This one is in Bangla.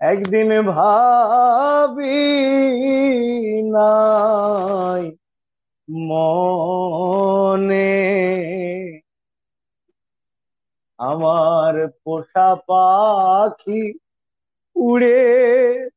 একদিন ভাবি নাই মনে আমার পোষা পাখি উড়ে